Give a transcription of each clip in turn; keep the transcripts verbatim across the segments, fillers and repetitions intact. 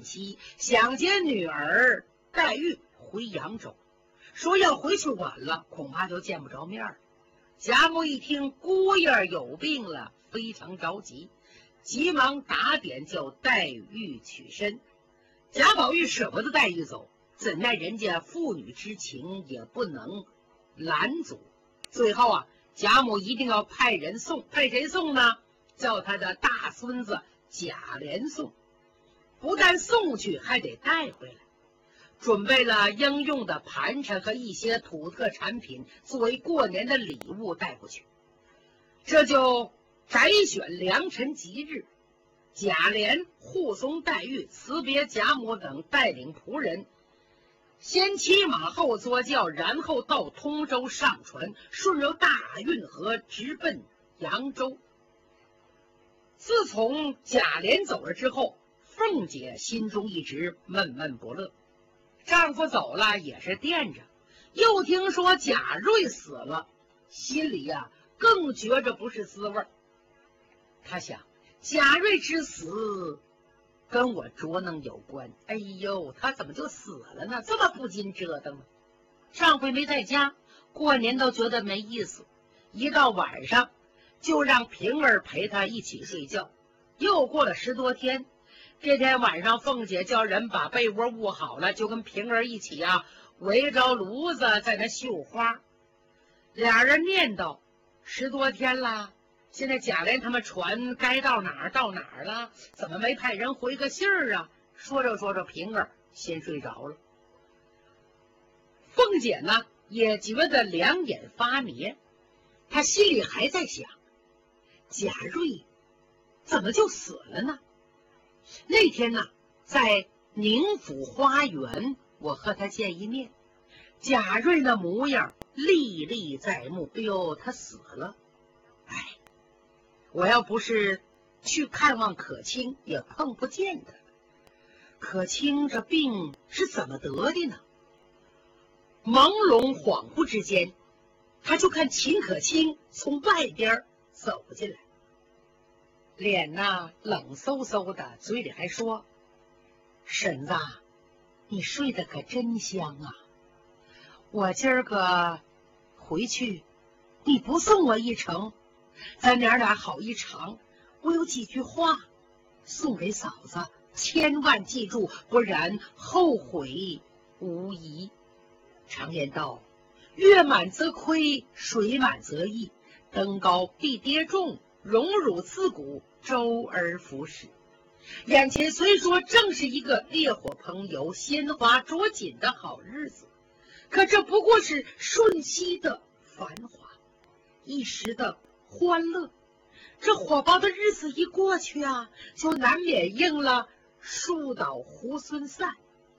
期，想接女儿黛玉回扬州，说要回去晚了，恐怕就见不着面了。贾母一听姑爷有病了，非常着急，急忙打点叫黛玉取身。贾宝玉舍不得黛玉走，怎奈人家父女之情也不能拦阻。最后啊，贾母一定要派人送，派谁送呢？叫他的大孙子贾琏送。不但送去，还得带回来，准备了应用的盘缠和一些土特产品，作为过年的礼物带过去。这就摘选良辰吉日，贾琏护送黛玉辞别贾母等，带领仆人先骑马后坐轿，然后到通州上船，顺着大运河直奔扬州。自从贾琏走了之后，凤姐心中一直闷闷不乐，丈夫走了也是惦着，又听说贾瑞死了，心里呀、啊、更觉着不是滋味。她想，贾瑞之死跟我卓能有关，哎呦，他怎么就死了呢？这么不禁折腾呢？上回没在家，过年都觉得没意思，一到晚上就让平儿陪他一起睡觉。又过了十多天，这天晚上凤姐叫人把被窝捂好了，就跟平儿一起啊围着炉子在那绣花。俩人念叨，十多天了，现在贾琏他们船该到哪儿到哪儿了，怎么没派人回个信儿啊？说着说着，平儿先睡着了。凤姐呢也觉得两眼发迷，她心里还在想，贾瑞怎么就死了呢？那天呢，在宁府花园，我和他见一面，贾瑞的模样历历在目。哎呦，他死了！哎，我要不是去看望可卿，也碰不见他。可卿这病是怎么得的呢？朦胧恍惚之间，他就看秦可卿从外边走进来，脸呐冷飕飕的，嘴里还说：“婶子，你睡得可真香啊！我今儿个回去，你不送我一程，咱娘俩好一场。我有几句话送给嫂子，千万记住，不然后悔无疑。常言道，月满则亏，水满则溢，登高必跌重，荣辱自古周而复始。眼前虽说正是一个烈火烹油、鲜花着锦的好日子，可这不过是瞬息的繁华，一时的欢乐。这火爆的日子一过去啊，就难免应了树倒猢狲散。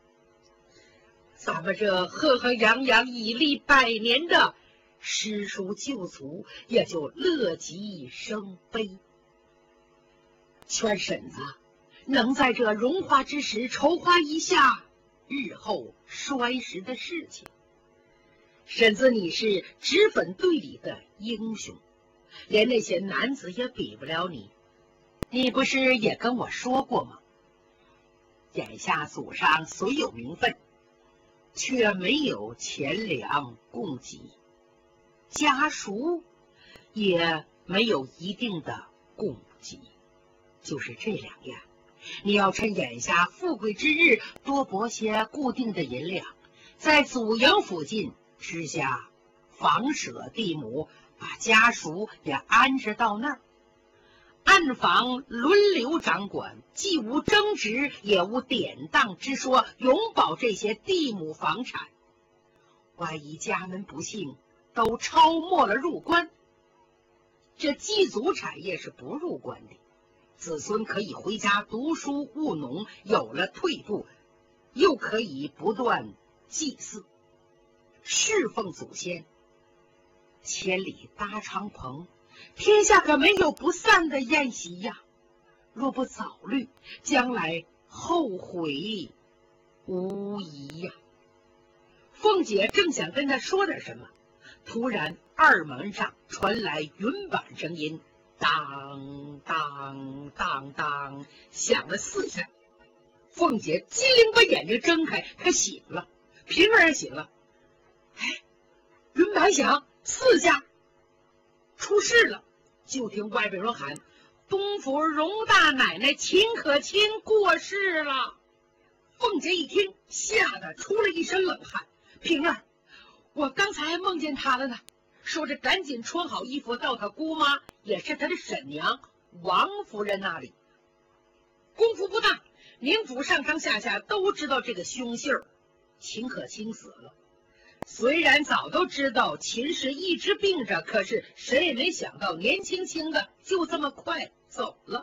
咱们这赫赫扬扬以立百年的诗书旧俗，也就乐极生悲。劝婶子能在这荣华之时筹划一下日后衰时的事情。婶子你是脂粉队里的英雄，连那些男子也比不了你，你不是也跟我说过吗？眼下祖上虽有名分，却没有钱粮供给，家属也没有一定的供给，就是这两样。你要趁眼下富贵之日，多博些固定的银两，在祖营附近支下房舍地亩，把家属也安置到那儿，暗房轮流掌管，既无争执，也无典当之说，永保这些地亩房产。万一家门不幸都超没了入关，这祭祖产业是不入关的，子孙可以回家读书务农，有了退步，又可以不断祭祀侍奉祖先。千里搭昌棚，天下可没有不散的宴席呀！若不早虑，将来后悔无疑呀！凤姐正想跟他说点什么，突然二门上传来云板声音，当当当当，响了四下。 凤姐机灵把眼睛睁开，她醒了，平儿也醒了。哎，云白响，四下出事了！就听外边人喊：“东府荣大奶奶秦可卿过世了！”凤姐一听，吓得出了一身冷汗。平儿，我刚才梦见她了呢。说着，赶紧穿好衣服，到她姑妈，也是她的婶娘王夫人那里。功夫不大，宁府上上下下都知道这个凶信儿，秦可卿死了。虽然早都知道秦氏一直病着，可是谁也没想到年轻轻的就这么快走了。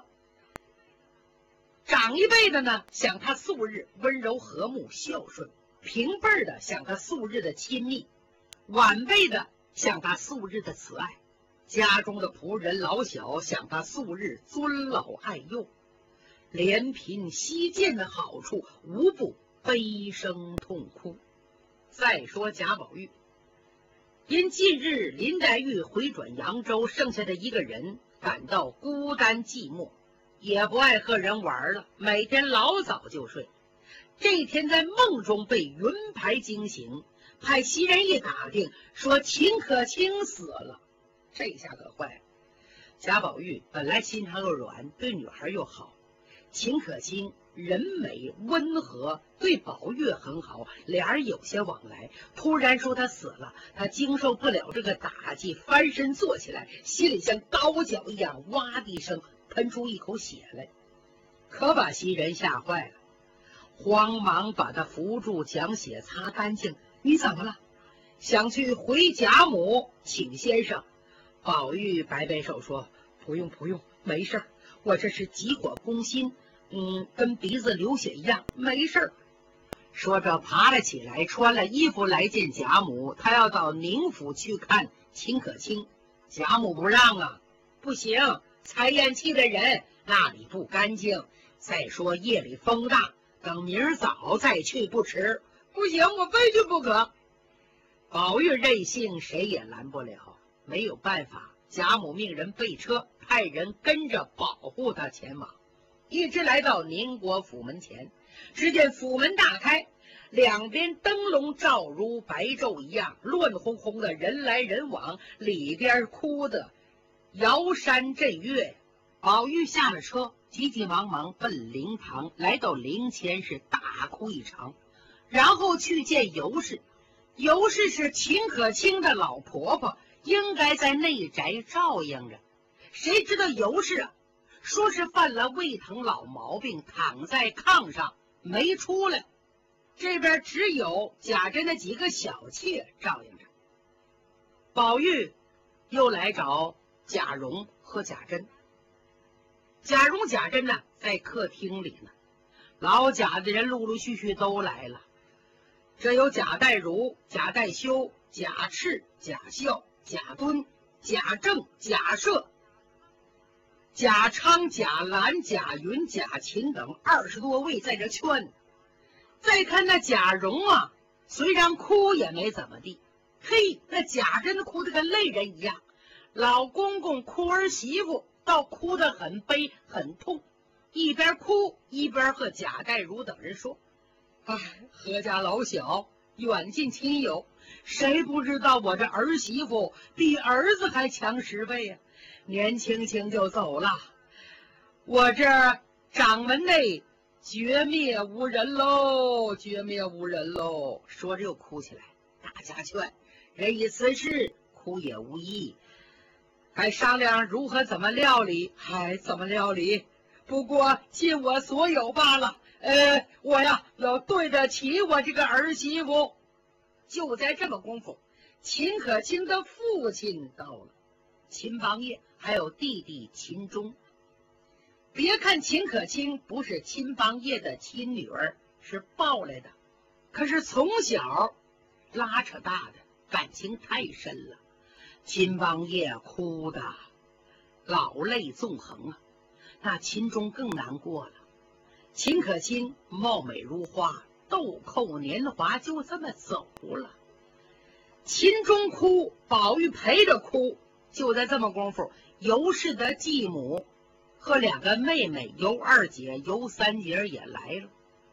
长一辈的呢，想他素日温柔和睦孝顺；平辈的想他素日的亲密；晚辈的想他素日的慈爱；家中的仆人老小想他素日尊老爱幼。连贫惜贱的好处，无不悲声痛哭。再说贾宝玉，因近日林黛玉回转扬州，剩下的一个人感到孤单寂寞，也不爱和人玩了，每天老早就睡。这天在梦中被云牌惊醒，派袭人一打听，说秦可卿死了。这下可坏了。贾宝玉本来心肠又软，对女孩又好，秦可卿人美温和，对宝玉很好，俩人有些往来。突然说他死了，他经受不了这个打击，翻身坐起来，心里像刀绞一样，哇的一声喷出一口血来，可把袭人吓坏了，慌忙把他扶住，将血擦干净。你怎么了？想去回贾母请先生。宝玉摆摆手说：不用不用，没事，我这是急火攻心，嗯，跟鼻子流血一样，没事儿。说着爬了起来，穿了衣服来见贾母，他要到宁府去看秦可卿。贾母不让啊，不行，采咽气的人那里不干净。再说夜里风大，等明儿早再去不迟。不行，我非去不可。宝玉任性，谁也拦不了。没有办法，贾母命人备车，派人跟着保护他前往。一直来到宁国府门前，只见府门大开，两边灯笼照如白昼一样，乱哄哄的人来人往，里边哭的摇山震岳。宝玉下了车，急急忙忙奔灵堂，来到灵前是大哭一场，然后去见尤氏。尤氏是秦可卿的老婆婆，应该在内宅照应着。谁知道尤氏啊，说是犯了胃疼老毛病，躺在炕上没出来。这边只有贾珍的几个小妾照应着。宝玉又来找贾蓉和贾珍。贾蓉贾珍呢，在客厅里呢，老贾的人陆陆续续都来了。这有贾代儒、贾代修、贾赤、贾孝、贾敦、贾政、贾赦、贾昌、贾兰、贾云、贾琴等二十多位在这劝。再看那贾蓉啊，虽然哭也没怎么地，嘿，那贾珍哭得跟泪人一样，老公公哭儿媳妇倒哭得很悲很痛，一边哭一边和贾代儒等人说：哎，何家老小，远近亲友，谁不知道我这儿媳妇比儿子还强十倍呀、啊？年轻轻就走了，我这掌门内绝灭无人喽，绝灭无人喽！说着又哭起来。大家劝，人以此事哭也无益，还商量如何怎么料理，还怎么料理？不过尽我所有罢了。呃，我呀要对得起我这个儿媳妇。就在这么功夫，秦可卿的父亲到了，秦邦业还有弟弟秦钟。别看秦可卿不是秦邦业的亲女儿，是抱来的，可是从小拉扯大的，感情太深了。秦邦业哭的老泪纵横啊，那秦钟更难过了。秦可卿貌美如花，豆蔻年华，就这么走了。秦钟哭，宝玉陪着哭。就在这么功夫，尤氏的继母和两个妹妹尤二姐、尤三姐也来了。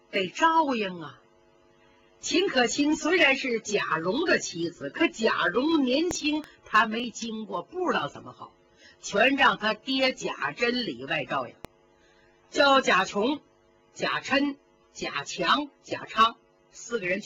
得照应啊。秦可卿虽然是贾蓉的妻子，可贾蓉年轻，他没经过，不知道怎么好，全让他爹贾珍里外照应，叫贾琼、贾琛、贾强、贾昌四个人